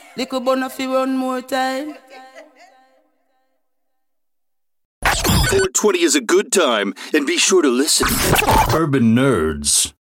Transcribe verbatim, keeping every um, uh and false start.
Little Bonafi one more time. four twenty is a good time, and be sure to listen. Urban Nerds.